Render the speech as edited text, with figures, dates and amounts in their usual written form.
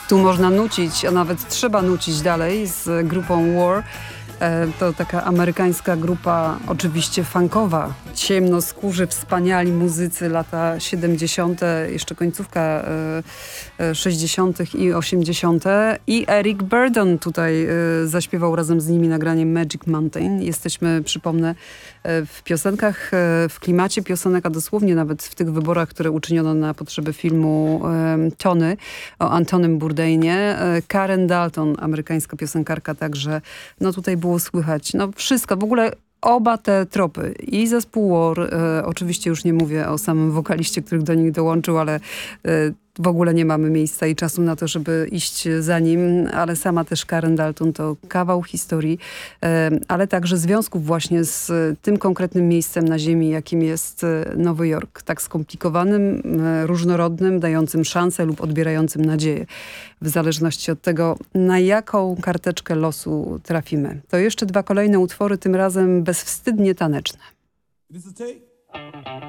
Tu można nucić, a nawet trzeba nucić dalej z grupą War. To taka amerykańska grupa, oczywiście funkowa, ciemnoskórzy, wspaniali muzycy, lata 70., jeszcze końcówka 60. i 80. I Eric Burdon tutaj zaśpiewał razem z nimi nagraniem Magic Mountain. Jesteśmy, przypomnę, w piosenkach, w klimacie piosenek, a dosłownie nawet w tych wyborach, które uczyniono na potrzeby filmu Tony o Antonym Bourdainie. Karen Dalton, amerykańska piosenkarka, także no tutaj było słychać wszystko, w ogóle oba te tropy i zespół War, oczywiście już nie mówię o samym wokaliście, który do nich dołączył, ale w ogóle nie mamy miejsca i czasu na to, żeby iść za nim, ale sama też Karen Dalton to kawał historii, ale także związków właśnie z tym konkretnym miejscem na ziemi, jakim jest Nowy Jork. Tak skomplikowanym, różnorodnym, dającym szansę lub odbierającym nadzieję. W zależności od tego, na jaką karteczkę losu trafimy. To jeszcze dwa kolejne utwory, tym razem bezwstydnie taneczne.